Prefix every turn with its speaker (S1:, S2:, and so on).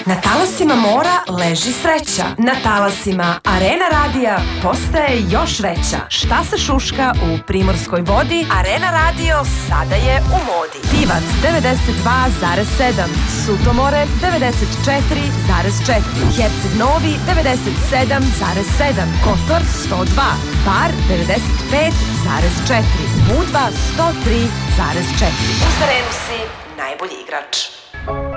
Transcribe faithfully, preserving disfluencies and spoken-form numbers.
S1: Na talasima mora leži sreća. Na talasima Arena radija postaje još veća. Šta se šuška u Primorskoj vodi? Arena radio sada je u modi. Pivac devedeset dva zarez sedam, Sutomore devedeset četiri zarez četiri, Herceg Novi devedeset sedam zarez sedam, Kotor sto dva, Bar devedeset pet zarez četiri, Budva sto tri zarez četiri. U terenu si najbolji igrač.